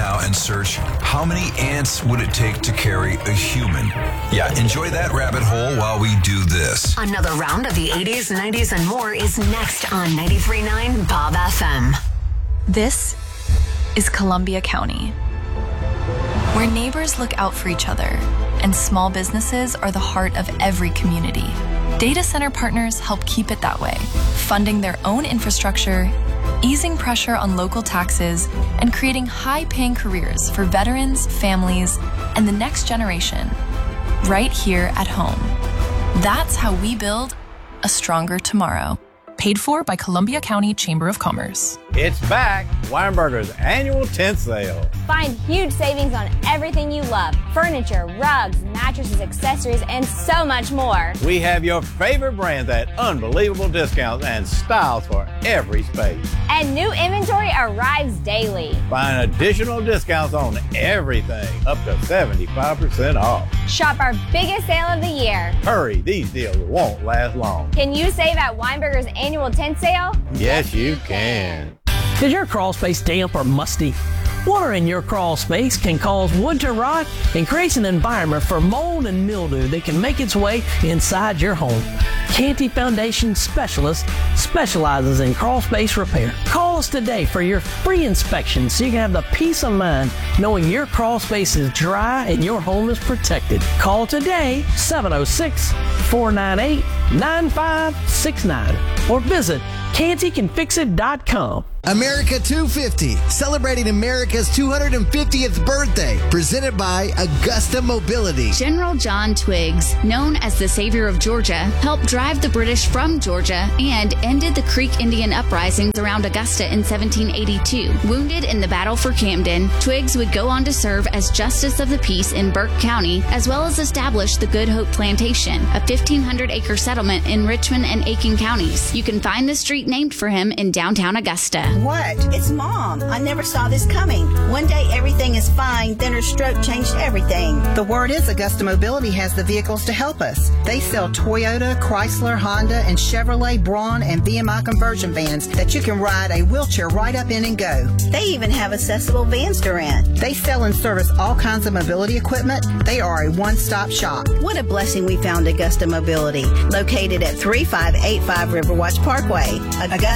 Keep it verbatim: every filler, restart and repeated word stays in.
now and search, how many ants would it take to carry a human? Yeah, enjoy that rabbit hole while we do this. Another round of the eighties, nineties, and more is next on ninety-three point nine Bob F M. This is Columbia County, where neighbors look out for each other and small businesses are the heart of every community. Data center partners help keep it that way, funding their own infrastructure, easing pressure on local taxes, and creating high-paying careers for veterans, families, and the next generation, right here at home. That's how we build a stronger tomorrow. Paid for by Columbia County Chamber of Commerce. It's back, Weinberger's annual tent sale. Find huge savings on everything you love. Furniture, rugs, mattresses, accessories, and so much more. We have your favorite brands at unbelievable discounts and styles for every space. And new inventory arrives daily. Find additional discounts on everything, up to seventy-five percent off. Shop our biggest sale of the year. Hurry, these deals won't last long. Can you save at Weinberger's annual tent sale? Yes, you can. Is your crawl space damp or musty? Water in your crawl space can cause wood to rot and creates an environment for mold and mildew that can make its way inside your home. Canty Foundation Specialist specializes in crawl space repair. Call us today for your free inspection so you can have the peace of mind knowing your crawl space is dry and your home is protected. Call today, seven oh six, four nine eight, nine five six nine, or visit canty can fix it dot com. America two fifty, celebrating America's two hundred fiftieth birthday, presented by Augusta Mobility. General John Twiggs, known as the Savior of Georgia, helped drive the British from Georgia and ended the Creek Indian uprisings around Augusta in seventeen eighty-two. Wounded in the battle for Camden, Twiggs would go on to serve as Justice of the Peace in Burke County, as well as establish the Good Hope Plantation, a fifteen hundred acre settlement in Richmond and Aiken counties. You can find the street named for him in downtown Augusta. What? It's Mom. I never saw this coming. One day everything is fine, then her stroke changed everything. The word is Augusta Mobility has the vehicles to help us. They sell Toyota, Chrysler, Honda, and Chevrolet, Braun, and V M I conversion vans that you can ride a wheelchair right up in and go. They even have accessible vans to rent. They sell and service all kinds of mobility equipment. They are a one-stop shop. What a blessing we found Augusta Mobility, located at three five eight five Riverwatch Parkway. Augusta